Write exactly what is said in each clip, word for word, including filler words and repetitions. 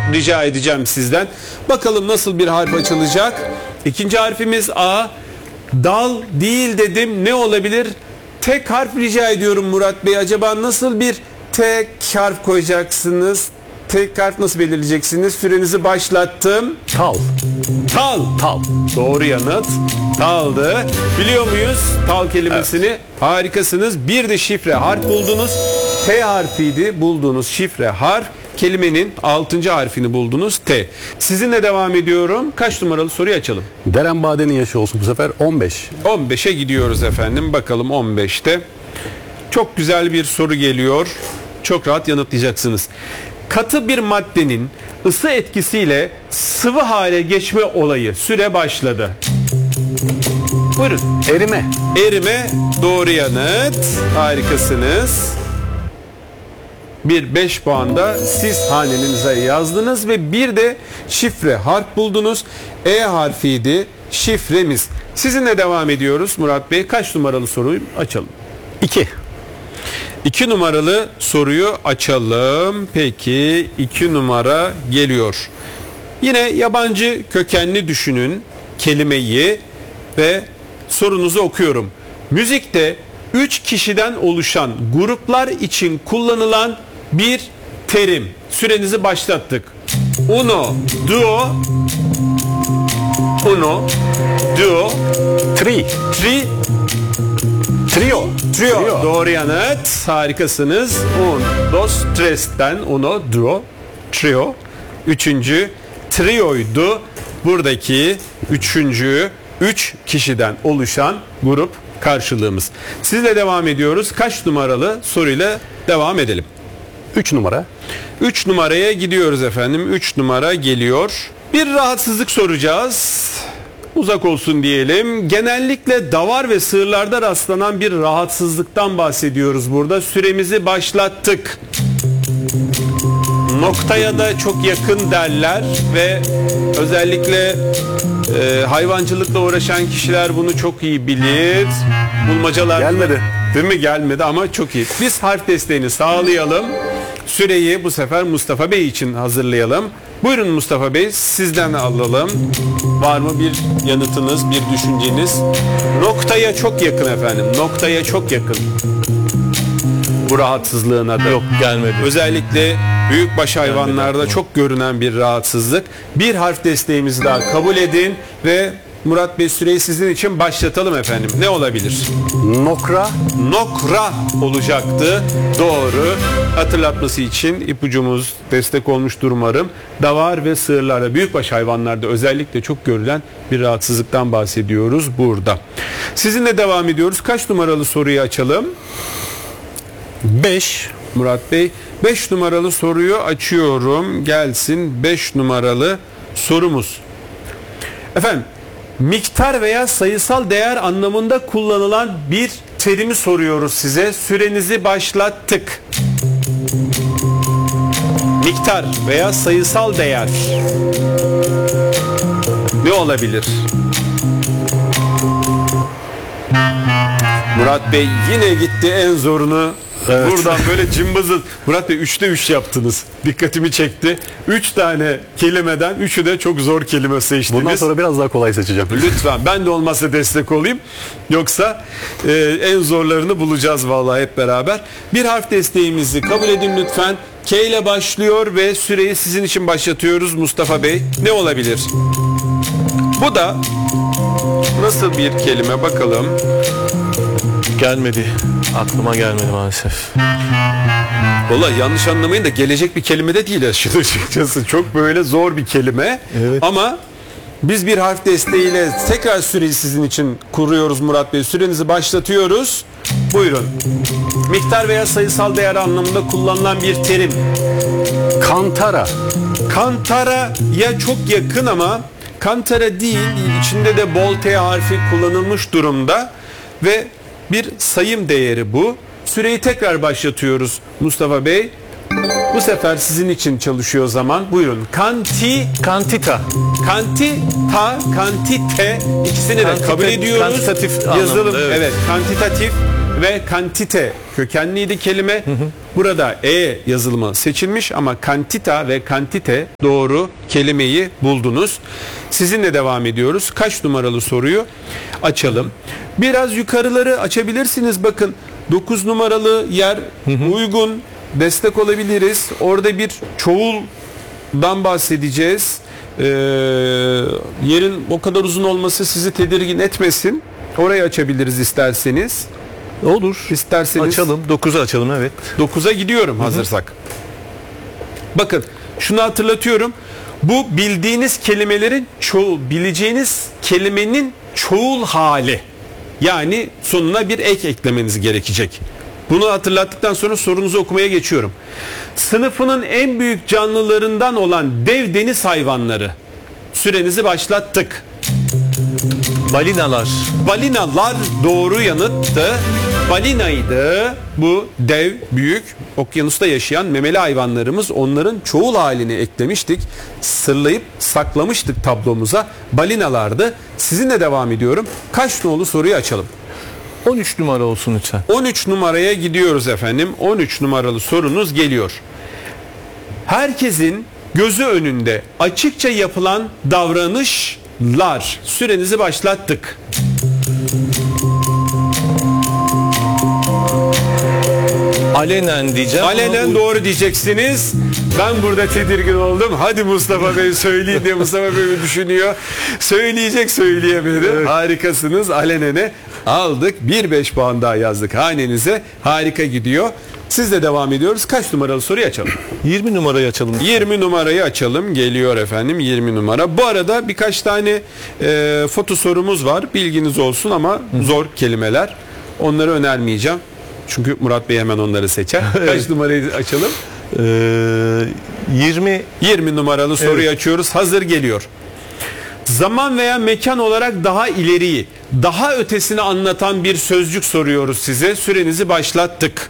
rica edeceğim sizden. Bakalım nasıl bir harf açılacak. İkinci harfimiz A. Dal değil dedim. Ne olabilir? Tek harf rica ediyorum Murat Bey. Acaba nasıl bir tek harf koyacaksınız? Tek harf nasıl belirleyeceksiniz? Sürenizi başlattım. Tal. Tal. Tal. Doğru yanıt. Taldı. Biliyor muyuz tal kelimesini? Evet. Harikasınız. Bir de şifre harf buldunuz. T harfiydi bulduğunuz şifre harf. Kelimenin altıncı harfini buldunuz. T. Sizinle devam ediyorum. Kaç numaralı soruyu açalım? Deren Bade'nin yaşı olsun bu sefer on beş. on beşe gidiyoruz efendim. Bakalım on beşte. Çok güzel bir soru geliyor. Çok rahat yanıtlayacaksınız. Katı bir maddenin ısı etkisiyle sıvı hale geçme olayı. Süre başladı. Buyurun. Erime. Erime doğru yanıt. Harikasınız. Bir beş puanda siz hanenize yazdınız ve bir de şifre harf buldunuz. E harfiydi şifremiz. Sizinle devam ediyoruz Murat Bey. Kaç numaralı soruyu açalım? iki. iki numaralı soruyu açalım. Peki iki numara geliyor. Yine yabancı kökenli düşünün kelimeyi ve sorunuzu okuyorum. Müzikte üç kişiden oluşan gruplar için kullanılan bir terim. Sürenizi başlattık. Uno, duo, uno, duo, Tri. tri, Trio. trio. Trio. Doğru yanıt. Harikasınız. Un, dos, tres'ten uno, duo, trio. Üçüncü trioydu. Buradaki üçüncü üç kişiden oluşan grup karşılığımız. Sizle devam ediyoruz. Kaç numaralı soruyla devam edelim? üç numara. üç numaraya gidiyoruz efendim. üç numara geliyor. Bir rahatsızlık soracağız. Uzak olsun diyelim. Genellikle davar ve sığırlarda rastlanan bir rahatsızlıktan bahsediyoruz burada. Süremizi başlattık. Noktaya da çok yakın derler ve özellikle e, hayvancılıkla uğraşan kişiler bunu çok iyi bilir. Bulmacalar gelmedi. Değil mi? Gelmedi ama çok iyi. Biz harf desteğini sağlayalım. Süreyi bu sefer Mustafa Bey için hazırlayalım. Buyurun Mustafa Bey, sizden alalım. Var mı bir yanıtınız, bir düşünceniz? Noktaya çok yakın efendim. Noktaya çok yakın. Bu rahatsızlığın adı. Yok, gelmedi. Özellikle büyükbaş hayvanlarda çok görünen bir rahatsızlık. Bir harf desteğimizi daha kabul edin ve Murat Bey süreyi sizin için başlatalım efendim. Ne olabilir? Nokra. Nokra olacaktı. Doğru. Hatırlatması için ipucumuz destek olmuştur umarım. Davar ve sığırlarda, büyükbaş hayvanlarda özellikle çok görülen bir rahatsızlıktan bahsediyoruz burada. Sizinle devam ediyoruz. Kaç numaralı soruyu açalım? beş. Murat Bey, beş numaralı soruyu açıyorum. Gelsin beş numaralı sorumuz. Efendim, miktar veya sayısal değer anlamında kullanılan bir terimi soruyoruz size. Sürenizi başlattık. Miktar veya sayısal değer ne olabilir? Murat Bey yine gitti en zorunu. Evet. Buradan böyle cımbızın. Murat Bey üçte üç yaptınız. Dikkatimi çekti. Üç tane kelimeden üçü de çok zor kelime seçtiniz. Bundan sonra biraz daha kolay seçeceğim. Lütfen ben de olmazsa destek olayım. Yoksa e, en zorlarını bulacağız vallahi hep beraber. Bir harf desteğimizi kabul edin lütfen. K ile başlıyor ve süreyi sizin için başlatıyoruz Mustafa Bey. Ne olabilir? Bu da nasıl bir kelime bakalım. Gelmedi. Aklıma gelmedi maalesef. Vallahi yanlış anlamayın da gelecek bir kelime de değil açıkçası. Çok böyle zor bir kelime. Evet. Ama biz bir harf desteğiyle tekrar süreyi sizin için kuruyoruz Murat Bey. Sürenizi başlatıyoruz. Buyurun. Miktar veya sayısal değer anlamında kullanılan bir terim. Kantara. Kantara'ya çok yakın ama kantara değil. İçinde de bol T harfi kullanılmış durumda ve bir sayım değeri bu. Süreyi tekrar başlatıyoruz Mustafa Bey. Bu sefer sizin için çalışıyor zaman. Buyurun. Kanti, Kantita. kantita, kantite ikisini de Kantite, kabul ediyoruz. kantitatif Yazılım. anlamında, evet. Evet, kantitatif ve kantite kökenliydi kelime. Burada E yazılımı seçilmiş ama kantita ve kantite doğru kelimeyi buldunuz. Sizinle devam ediyoruz. Kaç numaralı soruyu açalım. Biraz yukarıları açabilirsiniz. Bakın dokuz numaralı yer uygun. Destek olabiliriz. Orada bir çoğuldan bahsedeceğiz. Ee, yerin o kadar uzun olması sizi tedirgin etmesin. Orayı açabiliriz isterseniz. Olur. İsterseniz Açalım. dokuzu açalım, evet. dokuza gidiyorum hazırsak. Bakın şunu hatırlatıyorum. Bu bildiğiniz kelimelerin çoğul, bileceğiniz kelimenin çoğul hali. Yani sonuna bir ek eklemeniz gerekecek. Bunu hatırlattıktan sonra sorunuzu okumaya geçiyorum. Sınıfının en büyük canlılarından olan dev deniz hayvanları. Sürenizi başlattık. Balinalar. Balinalar doğru yanıttı. Balinaydı. Bu dev, büyük, okyanusta yaşayan memeli hayvanlarımız. Onların çoğul halini eklemiştik. Sırlayıp saklamıştık tablomuza. Balinalardı. Sizinle devam ediyorum. Kaç nolu soruyu açalım. on üç numara olsun lütfen. on üç numaraya gidiyoruz efendim. on üç numaralı sorunuz geliyor. Herkesin gözü önünde açıkça yapılan davranışlar. Sürenizi başlattık. Alenen diyeceğim. Alenen ama bu- doğru diyeceksiniz. Ben burada tedirgin oldum. Hadi Mustafa Bey söyleyin diye Mustafa Bey düşünüyor. Söyleyecek söyleyemedi. Evet. Harikasınız. Alenene aldık. bir beş puan daha yazdık hanenize. Harika gidiyor. Sizle devam ediyoruz. Kaç numaralı soruyu açalım? yirmi numarayı açalım. yirmi numarayı açalım. Geliyor efendim yirmi numara. Bu arada birkaç tane e, foto sorumuz var. Bilginiz olsun ama zor kelimeler. Onları önermeyeceğim. Çünkü Murat Bey hemen onları seçer. Kaç numarayı açalım? Ee, yirmi. yirmi numaralı soruyu Evet. açıyoruz. Hazır geliyor. Zaman veya mekan olarak daha ileriyi, daha ötesini anlatan bir sözcük soruyoruz size. Sürenizi başlattık.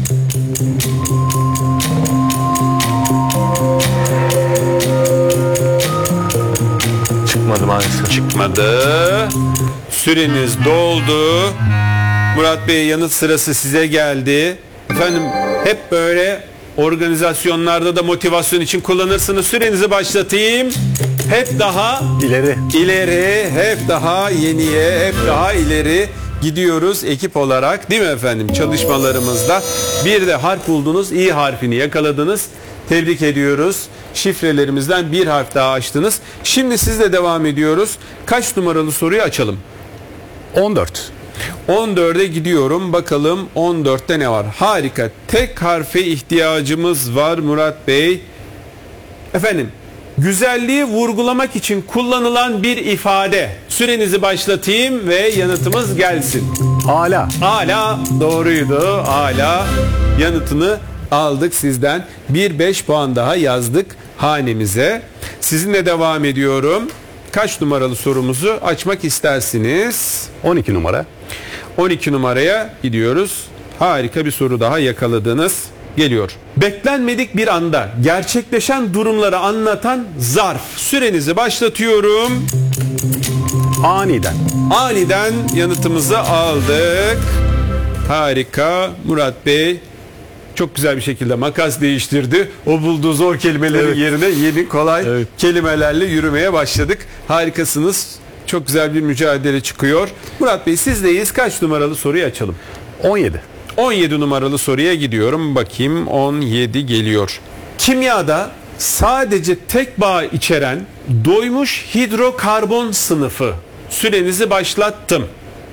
Çıkmadı maalesef. Çıkmadı. Süreniz doldu. Murat Bey yanıt sırası size geldi. Efendim hep böyle organizasyonlarda da motivasyon için kullanırsınız. Sürenizi başlatayım. Hep daha İleri. ileri, hep daha yeniye, hep daha ileri gidiyoruz ekip olarak, değil mi efendim, çalışmalarımızda. Bir de harf buldunuz, İ harfini yakaladınız. Tebrik ediyoruz. Şifrelerimizden bir harf daha açtınız. Şimdi sizle devam ediyoruz. Kaç numaralı soruyu açalım? on dört. on dörde gidiyorum. Bakalım on dörtte ne var? Harika. Tek harfe ihtiyacımız var Murat Bey. Efendim, güzelliği vurgulamak için kullanılan bir ifade. Sürenizi başlatayım ve yanıtımız gelsin. Ala. Hala doğruydu. Hala yanıtını aldık sizden. bir beş puan daha yazdık hanemize. Sizinle devam ediyorum. Kaç numaralı sorumuzu açmak istersiniz? on iki numara. on iki numaraya gidiyoruz. Harika bir soru daha yakaladınız. Geliyor. Beklenmedik bir anda gerçekleşen durumları anlatan zarf. Sürenizi başlatıyorum. Aniden. Aniden yanıtımızı aldık. Harika. Murat Bey çok güzel bir şekilde makas değiştirdi. O bulduğu zor kelimelerin Evet. yerine yeni kolay Evet. kelimelerle yürümeye başladık. Harikasınız. Çok güzel bir mücadele çıkıyor. Murat Bey sizdeyiz. Kaç numaralı soruyu açalım? on yedi. on yedi numaralı soruya gidiyorum. Bakayım, on yedi geliyor. Kimyada sadece tek bağ içeren doymuş hidrokarbon sınıfı. Sürenizi başlattım.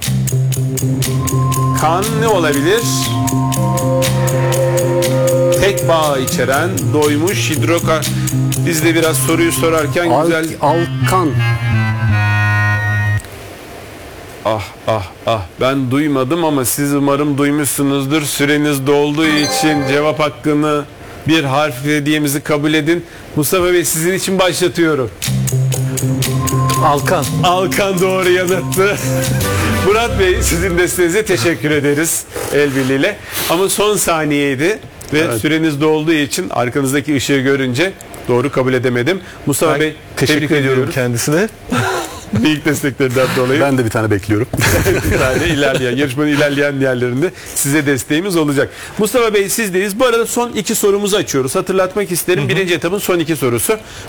Kan ne olabilir? Tek bağ içeren doymuş hidrokarbon. Biz de biraz soruyu sorarken Al, güzel... Alkan. Ah ah ah, ben duymadım ama siz umarım duymuşsunuzdur. Süreniz dolduğu için cevap hakkını bir harf hediyemizi kabul edin. Mustafa Bey sizin için başlatıyorum. Alkan. Alkan doğru yanıttı. Murat Bey sizin desteğinize teşekkür ederiz el birliğiyle. Ama son saniyeydi ve Evet. süreniz dolduğu için arkanızdaki ışığı görünce doğru kabul edemedim. Mustafa Ben Bey teşekkür tebrik ediyorum ediyoruz. kendisine. İlk desteklerinden dolayı. Ben de bir tane bekliyorum. Bir tane ilerleyen, yarışmanın ilerleyen yerlerinde size desteğimiz olacak. Mustafa Bey sizdeyiz. Bu arada son iki sorumuzu açıyoruz. Hatırlatmak isterim. Birinci etapın son iki sorusu.